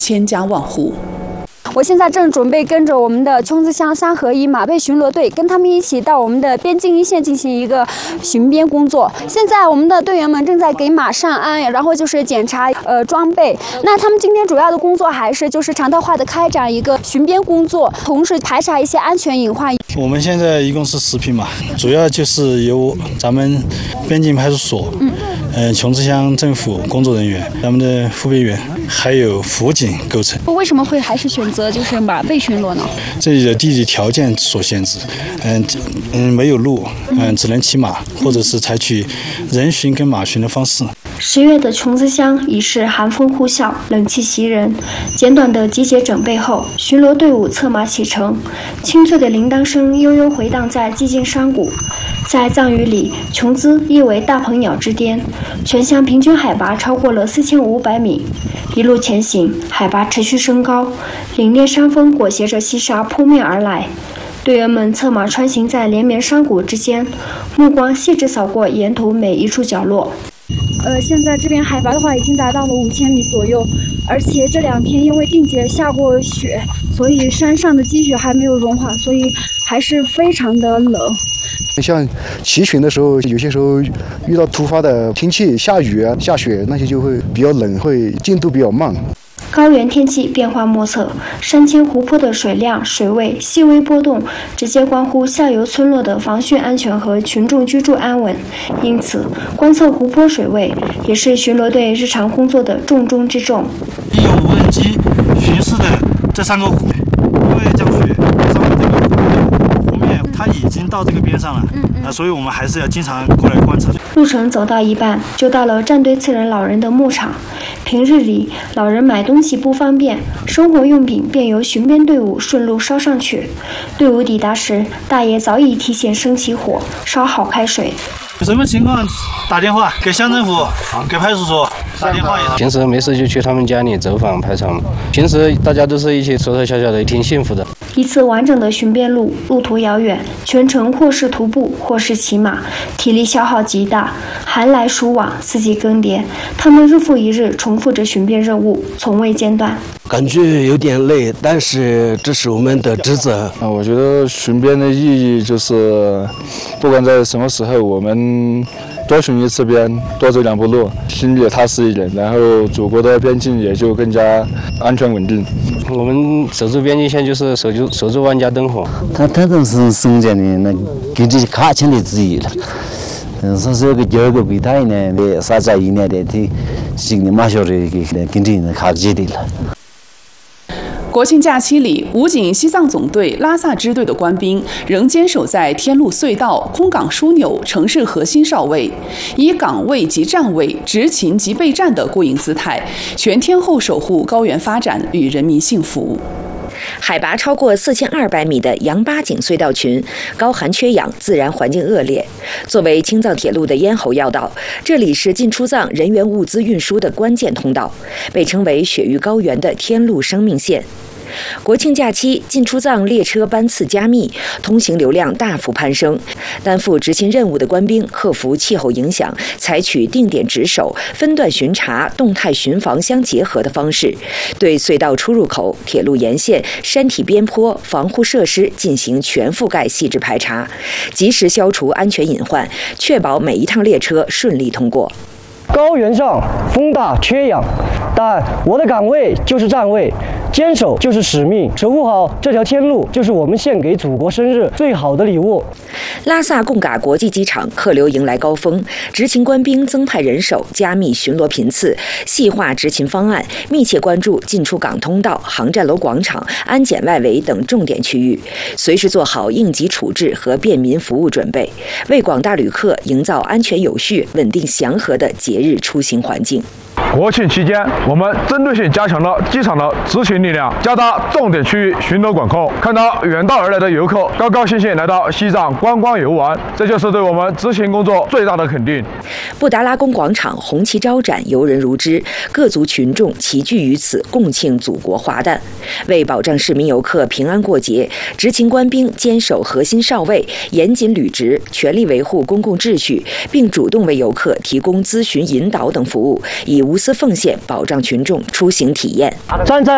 千家万户。 我现在正准备跟着我们的琼子乡3合1马背巡逻队，跟他们一起到我们的边境一线进行一个巡边工作。现在我们的队员们正在给马上鞍，然后就是检查装备。那他们今天主要的工作还是就是常态化的开展一个巡边工作，同时排查一些安全隐患。 我们现在一共是10匹马，主要就是由咱们边境派出所、琼子乡政府工作人员、咱们的护卫员，还有辅警构成。 为什么会还是选择就是马背巡逻呢？ 这里的地理条件所限制，没有路，只能骑马，或者是采取人巡跟马巡的方式。 10月的琼子乡已是寒风呼啸，冷气袭人。简短的集结整备后，巡逻队伍策马启程，清脆的铃铛声悠悠回荡在寂静山谷。在藏语里，琼兹意为大鹏鸟之巅，全乡平均海拔超过了4500米。一路前行，海拔持续升高，凛冽山峰裹挟着细沙扑面而来。队员们策马穿行在连绵山谷之间，目光细致扫过沿途每一处角落。 现在这边海拔的话已经达到了5000米左右，而且这2天因为定节下过雪，所以山上的积雪还没有融化，所以还是非常的冷。 像骑巡的时候，有些时候遇到突发的天气，下雨啊、下雪那些就会比较冷，会进度比较慢。 高原天气变化莫测，山间湖泊的水量、水位细微波动，直接关乎下游村落的防汛安全和群众居住安稳。因此，观测湖泊水位也是巡逻队日常工作的重中之重。 利用无人机巡视的这3个湖，因为降雪，上面这个湖面它已经到这个边上了，所以我们还是要经常过来观测。 路程走到一半，就到了战队次仁老人的牧场。平日里，老人买东西不方便，生活用品便由巡边队伍顺路捎上去。队伍抵达时，大爷早已提前生起火，烧好开水。 有什么情况打电话给乡政府，给派出所打电话也。 平时没事就去他们家里走访排查，平时大家都是一起说说笑笑的，挺幸福的。 一次完整的巡边路途遥远，全程或是徒步，或是骑马，体力消耗极大。寒来暑往，四季更迭，他们日复一日重复着巡边任务，从未间断。 感觉有点累，但是这是我们的职责。 我觉得巡边的意义就是，不管在什么时候，我们多巡一次边，多走2步路，心里也踏实一点，然后祖国的边境也就更加安全稳定。 我们守住边境线就是守住万家灯火。 他都是中间的那跟这卡钱的之一了。说是个第二个备胎呢，那啥在一年的的，新的马小的跟这呢卡起的了。 国庆假期里，武警西藏总队拉萨支队的官兵仍坚守在天路隧道、空港枢纽、城市核心哨位，以岗位及站位、执勤及备战的过硬姿态，全天候守护高原发展与人民幸福。 海拔超过4200米的羊八井隧道群，高寒缺氧，自然环境恶劣。作为青藏铁路的咽喉要道，这里是进出藏人员物资运输的关键通道，被称为雪域高原的天路生命线。国庆假期，进出藏列车班次加密，通行流量大幅攀升。担负执勤任务的官兵克服气候影响，采取定点值守、分段巡查、动态巡防相结合的方式，对隧道出入口、铁路沿线、山体边坡、防护设施进行全覆盖细致排查，及时消除安全隐患，确保每一趟列车顺利通过。 高原上风大缺氧，但我的岗位就是站位，坚守就是使命，守护好这条天路就是我们献给祖国生日最好的礼物。 拉萨贡嘎国际机场客流迎来高峰，执勤官兵增派人手，加密巡逻频次，细化执勤方案，密切关注进出港通道、航站楼广场、安检外围等重点区域，随时做好应急处置和便民服务准备，为广大旅客营造安全有序、稳定祥和的节日出行环境。 国庆期间，我们针对性加强了机场的执勤力量，加大重点区域巡逻管控。看到远道而来的游客高高兴兴来到西藏观光游玩，这就是对我们执勤工作最大的肯定。 布达拉宫广场红旗招展，游人如织，各族群众齐聚于此，共庆祖国华诞。为保障市民游客平安过节，执勤官兵坚守核心哨位，严谨履职，全力维护公共秩序，并主动为游客提供咨询引导等服务，以无私奉献保障群众出行体验。 站在